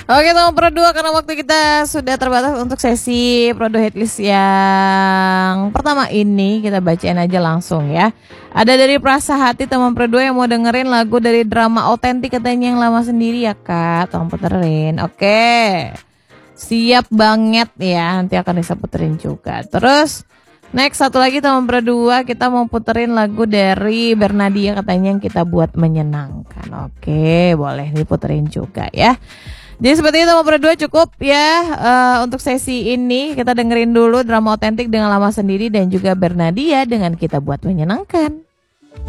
Oke teman Pro 2, karena waktu kita sudah terbatas untuk sesi Pro 2 Hitlist yang pertama ini, kita bacain aja langsung ya. Ada dari Prasa Hati teman Pro 2 yang mau dengerin lagu dari drama otentik katanya yang lama sendiri ya Kak. Tolong puterin. Oke. Siap banget ya, nanti akan bisa puterin juga. Terus next satu lagi teman Pro 2, kita mau puterin lagu dari Bernadia katanya yang kita buat menyenangkan. Oke, boleh diputerin juga ya. Jadi seperti itu teman Pro 2, cukup ya untuk sesi ini. Kita dengerin dulu drama otentik dengan lama sendiri dan juga Bernadia dengan kita buat menyenangkan.